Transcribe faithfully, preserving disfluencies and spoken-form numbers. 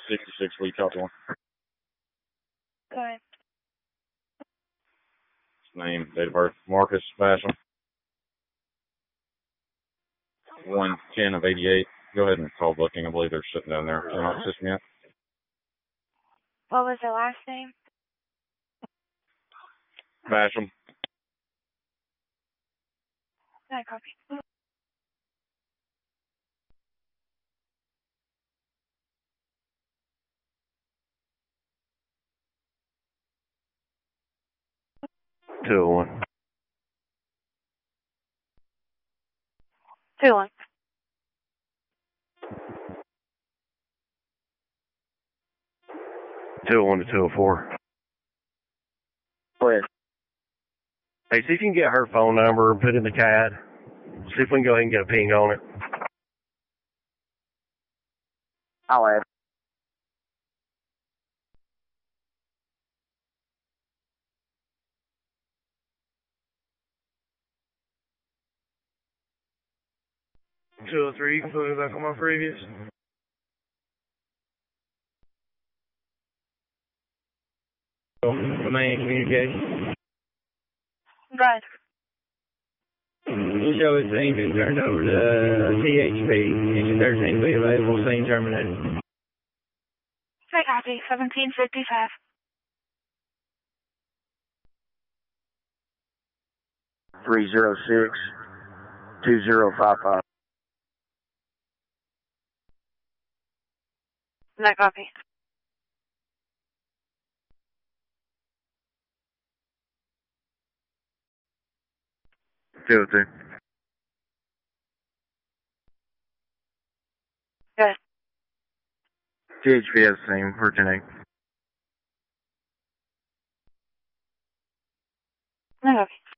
sixty-six, we talk to one. Go ahead. His name, date of birth, Marcus Basham. one ten of eighty-eight. Go ahead and call booking. I believe they're sitting down there. Can I assist me yet? What was the last name? Basham. No, copy. two oh one. two one. two oh one to two oh four. Go ahead. Hey, see if you can get her phone number and put it in the C A D. See if we can go ahead and get a ping on it. I'll ask. two oh three, you can put me back on my previous. Main communication. Right. You show his engine turned over to uh, T H P. Engine thirteen be available, scene terminated. I copy. seventeen fifty-five. three zero six, two zero five five. No, copy. two oh two. Good. T H P has the same for ten eight. No, copy.